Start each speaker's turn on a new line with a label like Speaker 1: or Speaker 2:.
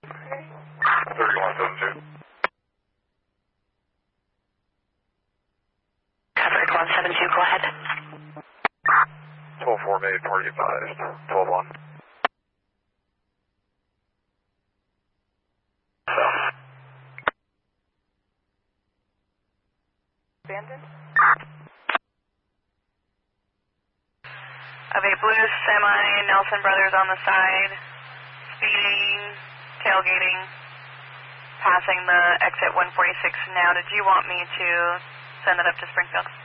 Speaker 1: 3172.
Speaker 2: Covered 172, go ahead.
Speaker 1: 12-4 made, party advised. 12-1.
Speaker 3: Abandoned?
Speaker 2: Of a blue semi, Nelson Brothers on the side, speeding, tailgating, passing the exit 146 now. Did you want me to send that up to Springfield?